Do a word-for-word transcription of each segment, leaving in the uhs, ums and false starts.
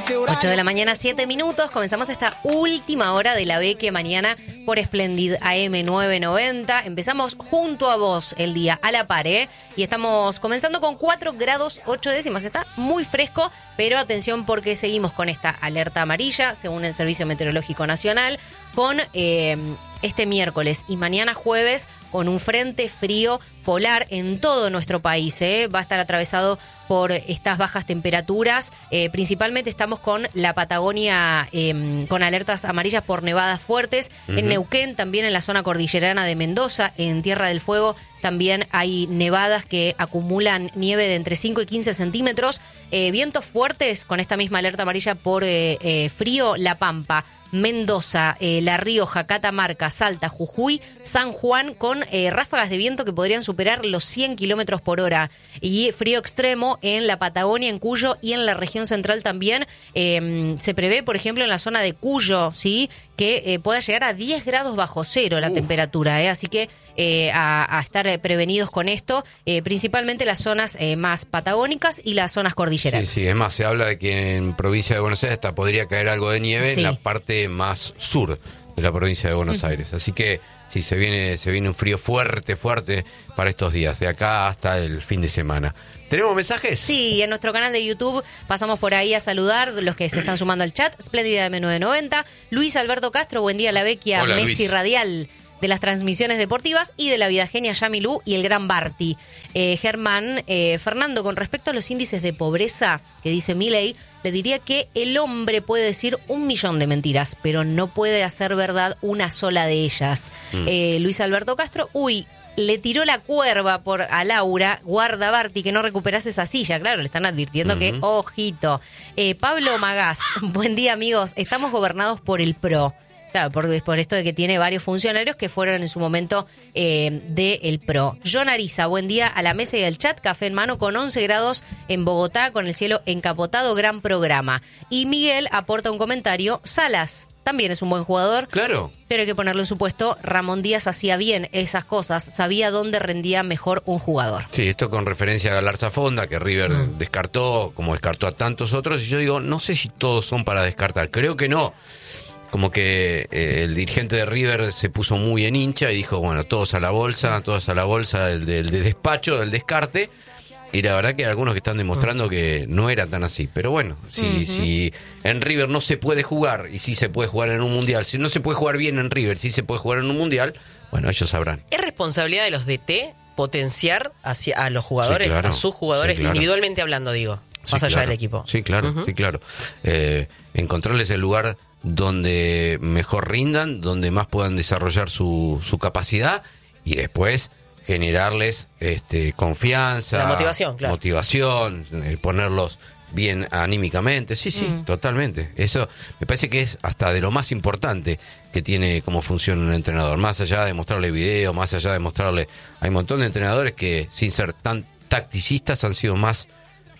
ocho de la mañana, siete minutos. Comenzamos esta última hora de la Beque mañana por Splendid A M novecientos noventa. Empezamos junto a vos el día a la par, ¿eh? Y estamos comenzando con cuatro grados ocho décimas. Está muy fresco, pero atención porque seguimos con esta alerta amarilla, según el Servicio Meteorológico Nacional, con eh, este miércoles y mañana jueves con un frente frío polar en todo nuestro país, ¿eh? Va a estar atravesado por estas bajas temperaturas. Eh, principalmente estamos con la Patagonia eh, con alertas amarillas por nevadas fuertes. Uh-huh. En Neuquén, también en la zona cordillerana de Mendoza, en Tierra del Fuego, también hay nevadas que acumulan nieve de entre cinco y quince centímetros. Eh, vientos fuertes con esta misma alerta amarilla por eh, eh, frío. La Pampa, Mendoza, eh, La Rioja, Catamarca, Salta, Jujuy, San Juan, con eh, ráfagas de viento que podrían superar los cien kilómetros por hora. Y frío extremo en la Patagonia, en Cuyo y en la región central también. Eh, se prevé, por ejemplo, en la zona de Cuyo, ¿sí?, que eh, pueda llegar a diez grados bajo cero la uh. temperatura, ¿eh? Así que eh, a, a estar prevenidos con esto, eh, principalmente las zonas eh, más patagónicas y las zonas cordilleranas. Sí, sí, es más, se habla de que en provincia de Buenos Aires hasta podría caer algo de nieve, sí, en la parte más sur de la provincia de Buenos uh-huh. Aires. Así que sí, se viene, se viene un frío fuerte, fuerte para estos días, de acá hasta el fin de semana. ¿Tenemos mensajes? Sí, en nuestro canal de YouTube pasamos por ahí a saludar los que se están sumando al chat. Splendida A M novecientos noventa. Luis Alberto Castro, buen día, la Vecchia, Hola, Messi Luis. Radial de las transmisiones deportivas y de la vida genia Yamilú y el gran Barty. Eh, Germán, eh, Fernando, con respecto a los índices de pobreza que dice Milei, le diría que el hombre puede decir un millón de mentiras, pero no puede hacer verdad una sola de ellas. Mm. Eh, Luis Alberto Castro, uy, le tiró la cuerva por a Laura, guarda Barty, que no recuperas esa silla. Claro, le están advirtiendo uh-huh. que, ojito. Eh, Pablo Magás, buen día amigos, estamos gobernados por el PRO. Claro, por, por esto de que tiene varios funcionarios que fueron en su momento eh, del PRO. John Ariza, buen día a la mesa y al chat, café en mano con once grados en Bogotá, con el cielo encapotado, gran programa. Y Miguel aporta un comentario, Salas también es un buen jugador. Claro. Pero hay que ponerlo en su puesto, Ramón Díaz hacía bien esas cosas, sabía dónde rendía mejor un jugador. Sí, esto con referencia a Galarza Fonda, que River mm. descartó, como descartó a tantos otros, y yo digo, no sé si todos son para descartar, creo que no. Como que eh, el dirigente de River se puso muy en hincha y dijo, bueno, todos a la bolsa, todos a la bolsa del, del, del despacho, del descarte. Y la verdad que hay algunos que están demostrando uh-huh. que no era tan así. Pero bueno, si, uh-huh. si en River no se puede jugar y sí se puede jugar en un mundial, si no se puede jugar bien en River, sí se puede jugar en un mundial, bueno, ellos sabrán. ¿Es responsabilidad de los D T potenciar hacia, a los jugadores, sí, claro. a sus jugadores, sí, claro. individualmente hablando, digo, sí, más allá claro. del equipo? Sí, claro, uh-huh. sí, claro. Eh, encontrarles el lugar donde mejor rindan, donde más puedan desarrollar su, su capacidad y después generarles este, confianza, la motivación, claro. motivación, eh, ponerlos bien anímicamente, sí, sí, mm. totalmente. Eso me parece que es hasta de lo más importante que tiene como función un entrenador, más allá de mostrarle video, más allá de mostrarle, hay un montón de entrenadores que sin ser tan tacticistas han sido más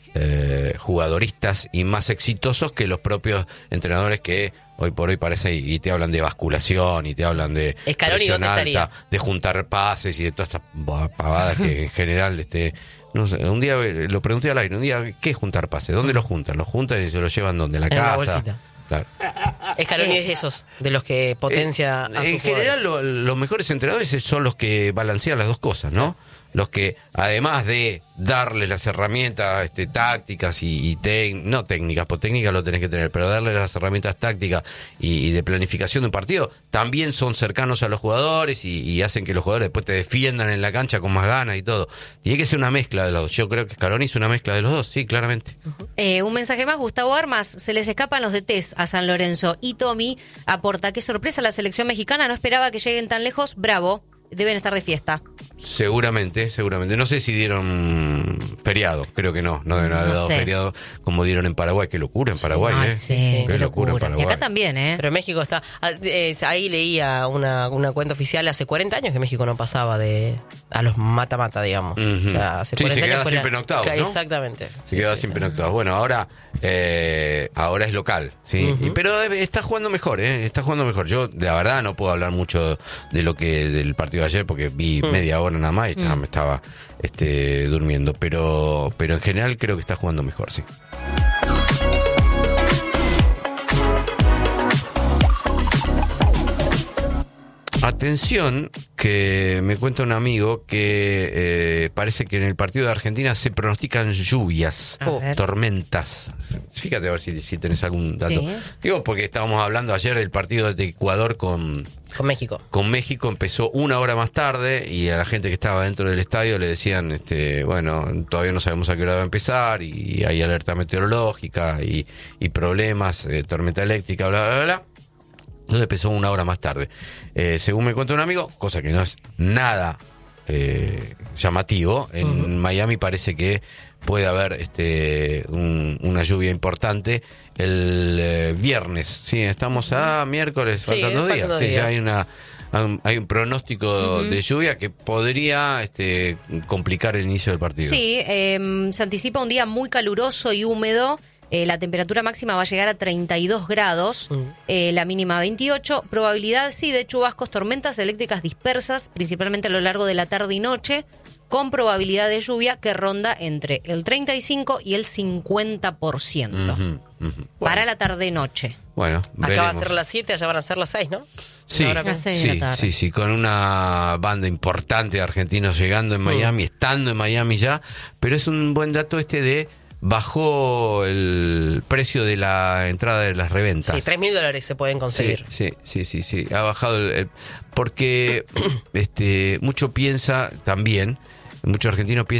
eh, jugadoristas y más exitosos que los propios entrenadores que hoy por hoy parece y, y te hablan de basculación y te hablan de Scaloni, presión alta, de juntar pases y de todas estas pavadas que en general este no sé, un día lo pregunté al aire, un día, ¿qué es juntar pases? ¿Dónde lo juntan? ¿Lo juntan y se lo llevan donde? ¿En la en casa? La bolsita. Claro. Scaloni eh, es de esos, de los que potencia eh, a sus En general lo, los mejores entrenadores son los que balancean las dos cosas, ¿no? Los que, además de darles las herramientas este, tácticas y, y te, no técnicas, pues técnicas lo tenés que tener, pero darles las herramientas tácticas y, y de planificación de un partido, también son cercanos a los jugadores y, y hacen que los jugadores después te defiendan en la cancha con más ganas y todo. Y hay que ser una mezcla de los dos. Yo creo que Scaloni es una mezcla de los dos, sí, claramente. Uh-huh. Eh, un mensaje más, Gustavo Armas, se les escapan los D Ts a San Lorenzo. Y Tommy aporta, qué sorpresa la selección mexicana, no esperaba que lleguen tan lejos, bravo. Deben estar de fiesta. Seguramente, seguramente. No sé si dieron feriado, creo que no. No deben haber no dado sé. feriado como dieron en Paraguay. Qué locura en Paraguay, sí, ¿eh? Sí, sí, qué locura, locura en Paraguay. Y acá también, ¿eh? Pero México está... Eh, ahí leía una, una cuenta oficial hace cuarenta años que México no pasaba de a los mata-mata, digamos. Uh-huh. O sea, hace sí, cuarenta se quedaba años siempre en octavos, ¿no? Exactamente. Se quedaba sí, siempre sí. en octavos. Bueno, ahora eh, ahora es local, ¿sí? Uh-huh. Y, pero está jugando mejor, ¿eh? Está jugando mejor. Yo, la verdad, no puedo hablar mucho de lo que del partido de ayer porque vi uh-huh. media hora nada más y ya uh-huh. me estaba este, durmiendo. Pero, pero en general creo que está jugando mejor, sí. Atención, que me cuenta un amigo que eh, parece que en el partido de Argentina se pronostican lluvias, A ver. tormentas. Fíjate a ver si, si tenés algún dato. Sí. Digo, porque estábamos hablando ayer del partido de Ecuador con, Con México. con México, empezó una hora más tarde y a la gente que estaba dentro del estadio le decían, este, bueno, todavía no sabemos a qué hora va a empezar y hay alerta meteorológica y, y problemas, eh, tormenta eléctrica, bla, bla, bla, bla. Entonces empezó una hora más tarde. Eh, según me cuenta un amigo, cosa que no es nada eh, llamativo, en uh-huh. Miami parece que puede haber este un, una lluvia importante el eh, viernes. Sí, estamos a miércoles, faltan sí, dos días. dos Sí, días. ya hay una hay, hay un pronóstico uh-huh. de lluvia que podría este complicar el inicio del partido. Sí, eh, se anticipa un día muy caluroso y húmedo. Eh, la temperatura máxima va a llegar a treinta y dos grados, mm. eh, la mínima veintiocho. Probabilidad, sí, de chubascos, tormentas eléctricas dispersas, principalmente a lo largo de la tarde y noche, con probabilidad de lluvia que ronda entre el treinta y cinco y el cincuenta por ciento. Uh-huh, uh-huh. Bueno. Para la tarde-noche. Bueno, acá veremos. va a ser las siete, allá van a ser las seis, ¿no? Sí, sí, sí, sí, con una banda importante de argentinos llegando en Miami, mm. estando en Miami ya, pero es un buen dato este de bajó el precio de la entrada de las reventas. Sí, tres mil dólares se pueden conseguir. Sí, sí, sí, sí, sí. Ha bajado el, el porque este mucho piensa también, muchos argentinos piensan